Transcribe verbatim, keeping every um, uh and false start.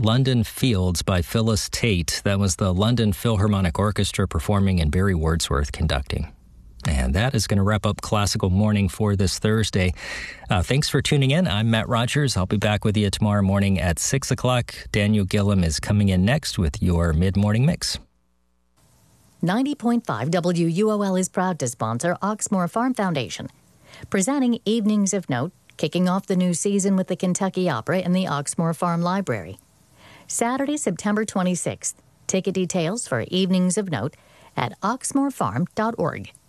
London Fields by Phyllis Tate. That was the London Philharmonic Orchestra performing and Barry Wordsworth conducting. And that is going to wrap up Classical Morning for this Thursday. Uh, thanks for tuning in. I'm Matt Rogers. I'll be back with you tomorrow morning at six o'clock. Daniel Gillum is coming in next with your mid-morning mix. ninety point five W U O L is proud to sponsor Oxmoor Farm Foundation, presenting Evenings of Note, kicking off the new season with the Kentucky Opera in the Oxmoor Farm Library. Saturday, September twenty-sixth. Ticket details for Evenings of Note at oxmoor farm dot org.